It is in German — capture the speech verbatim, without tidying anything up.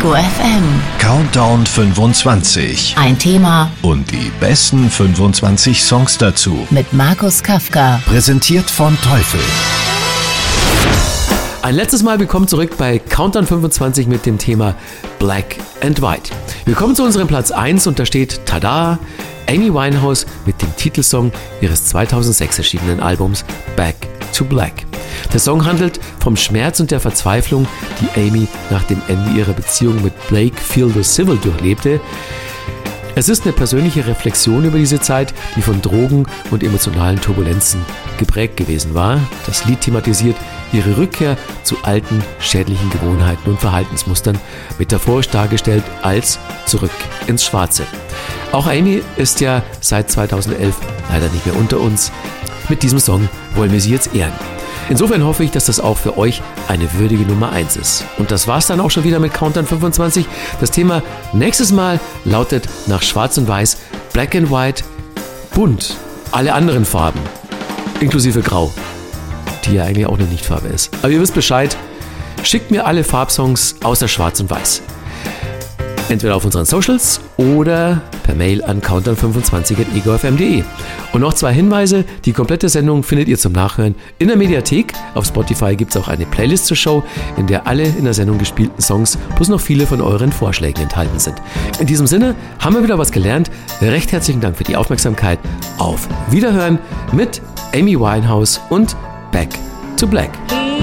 Ego F M. Countdown fünfundzwanzig. Ein Thema Und die besten fünfundzwanzig Songs dazu. mit Markus Kafka. Präsentiert von Teufel. Ein letztes Mal willkommen zurück bei Countdown fünfundzwanzig mit dem Thema Black and White. Wir kommen zu unserem Platz eins und da steht, tada, Amy Winehouse mit dem Titelsong ihres zweitausendsechs erschienenen Albums Back to Black. Der Song handelt vom Schmerz und der Verzweiflung, die Amy nach dem Ende ihrer Beziehung mit Blake Fielder Civil durchlebte. Es ist eine persönliche Reflexion über diese Zeit, die von Drogen und emotionalen Turbulenzen geprägt gewesen war. Das Lied thematisiert ihre Rückkehr zu alten, schädlichen Gewohnheiten und Verhaltensmustern, metaphorisch dargestellt als Zurück ins Schwarze. Auch Amy ist ja seit zweitausendelf leider nicht mehr unter uns. Mit diesem Song wollen wir sie jetzt ehren. Insofern hoffe ich, dass das auch für euch eine würdige Nummer eins ist. Und das war's dann auch schon wieder mit Countdown fünfundzwanzig. Das Thema nächstes Mal lautet nach Schwarz und Weiß, Black and White, bunt, alle anderen Farben, inklusive Grau, die ja eigentlich auch eine Nichtfarbe ist. Aber ihr wisst Bescheid, schickt mir alle Farbsongs außer Schwarz und Weiß. Entweder auf unseren Socials oder per Mail an countdown fünfundzwanzig at ego f m punkt de. Und noch zwei Hinweise, die komplette Sendung findet ihr zum Nachhören in der Mediathek. Auf Spotify gibt es auch eine Playlist zur Show, in der alle in der Sendung gespielten Songs plus noch viele von euren Vorschlägen enthalten sind. In diesem Sinne haben wir wieder was gelernt. Recht herzlichen Dank für die Aufmerksamkeit. Auf Wiederhören mit Amy Winehouse und Back to Black.